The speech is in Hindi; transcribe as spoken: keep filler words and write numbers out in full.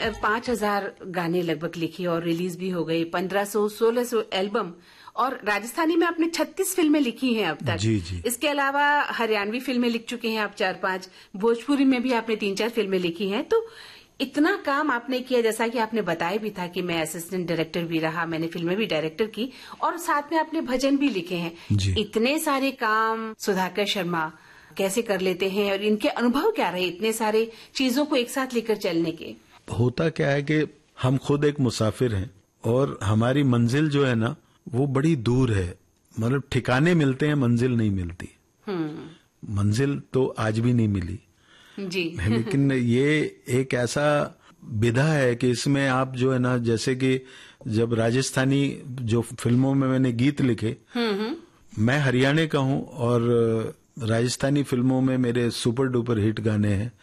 पांच हजार गाने लगभग लिखे और रिलीज भी हो गए, पंद्रह सौ सोलह सौ एल्बम, और राजस्थानी में आपने छत्तीस फिल्में लिखी हैं अब तक। जी जी। इसके अलावा हरियाणवी फिल्में लिख चुके हैं आप चार पांच, भोजपुरी में भी आपने तीन चार फिल्में लिखी हैं। तो इतना काम आपने किया, जैसा कि आपने बताया भी था कि मैं असिस्टेंट डायरेक्टर भी रहा, मैंने फिल्में भी डायरेक्टर की, और साथ में आपने भजन भी लिखे हैं। जी। इतने सारे काम सुधाकर शर्मा कैसे कर लेते हैं, और इनके अनुभव क्या रहे इतने सारे चीजों को एक साथ लेकर चलने के? होता क्या है कि हम खुद एक मुसाफिर हैं और हमारी मंजिल जो है ना वो बड़ी दूर है, मतलब ठिकाने मिलते हैं, मंजिल नहीं मिलती। मंजिल तो आज भी नहीं मिली जी। लेकिन ये एक ऐसा विधा है कि इसमें आप जो है ना, जैसे कि जब राजस्थानी जो फिल्मों में मैंने गीत लिखे, मैं हरियाणा का हूं और राजस्थानी फिल्मों में मेरे सुपर डुपर हिट गाने हैं।